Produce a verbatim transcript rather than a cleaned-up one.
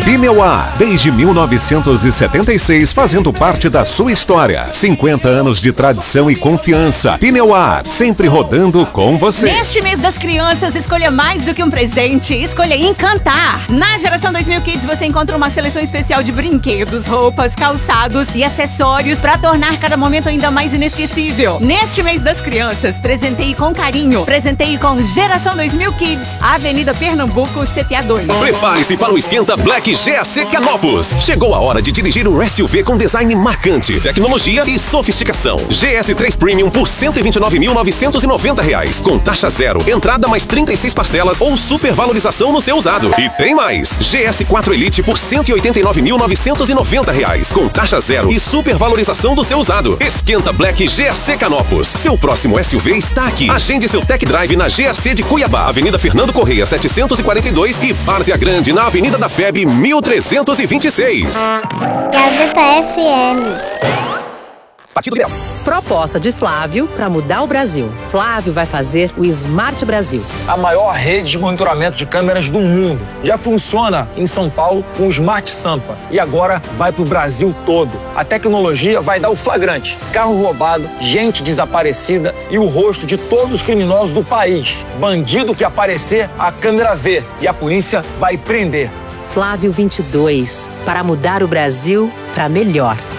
Pneuar, desde mil novecentos e setenta e seis, fazendo parte da sua história. cinquenta anos de tradição e confiança. Pneuar, sempre rodando com você. Neste mês das crianças, escolha mais do que um presente, escolha encantar. Na Geração dois mil Kids você encontra uma seleção especial de brinquedos, roupas, calçados e acessórios para tornar cada momento ainda mais inesquecível. Neste mês das crianças, presenteie com carinho. Presenteie com Geração dois mil Kids, Avenida Pernambuco, C P A dois. Prepare-se para o Esquenta Black G A C Canopus. Chegou a hora de dirigir um S U V com design marcante, tecnologia e sofisticação. G S três Premium por cento e vinte e nove mil novecentos e noventa reais, com taxa zero, entrada mais trinta e seis parcelas ou supervalorização no seu usado. E tem mais! G S quatro Elite por cento e oitenta e nove mil novecentos e noventa reais, com taxa zero e supervalorização do seu usado. Esquenta Black G A C Canopus. Seu próximo S U V está aqui. Agende seu tech drive na G A C de Cuiabá, Avenida Fernando Correia setecentos e quarenta e dois e Várzea Grande na Avenida da F E B mil trezentos e vinte e seis. Gazeta F M. Partido Liberal. Proposta de Flávio para mudar o Brasil. Flávio vai fazer o Smart Brasil. A maior rede de monitoramento de câmeras do mundo. Já funciona em São Paulo com o Smart Sampa. E agora vai para o Brasil todo. A tecnologia vai dar o flagrante. Carro roubado, gente desaparecida e o rosto de todos os criminosos do país. Bandido que aparecer, a câmera vê. E a polícia vai prender. Flávio vinte e dois, para mudar o Brasil para melhor.